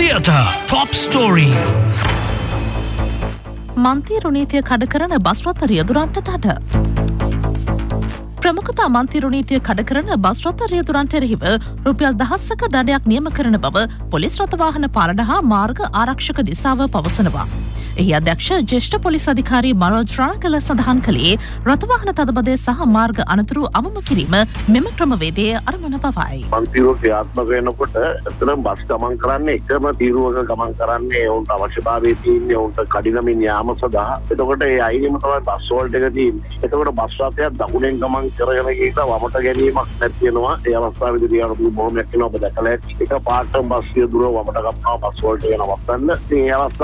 Theatre Top Story. මන්තිරු නීතිය කඩ කරන බස් රථ රියදුරන්ට තඩ. ප්‍රමුඛතා මන්තිරු නීතිය කඩ කරන බස් රථ රියදුරන්ට එරෙහිව රුපියල් 1000ක දඩයක් නියම කරන බව පොලිස් රථ වාහන පාලන හා මාර්ග ආරක්ෂක දිසාව පවසනවා. එහි අධ්‍යක්ෂ ජ්‍යෙෂ්ඨ පොලිස් අධිකාරී මනෝජ් රාගල සඳහන් කළේ රථවාහන තදබදය සහ මාර්ග අනතුරු අවම කිරීම මෙම ක්‍රමවේදයේ අරමුණ බවයි. මන්තිරුව ක්‍රියාත්මක වෙනකොට එතන බස් ගමන් කරන්නේ එකම තීරුවක ගමන් කරන්නේ උන්ට අවශ්‍යතාවය තියෙන්නේ උන්ට කඩිනමින් යාම සඳහා. එතකොට ඒ අයිනෙම තමයි බස් වලට එක තියෙන්නේ. එතකොට බස් රථයක් දකුණෙන් ගමන් කරගෙන ගිහින් වමට ගැනීමක් නැති වෙනවා. ඒ අවස්ථාවේදී රියවරු බොහොමයක් වෙනවා ඔබ දැකලා ඇති. එක පාටම බස් රියදුර වමට ගමනවා බස් වලට යන අවස්ථන්න. ඉතින් ඒ අවස්ථාව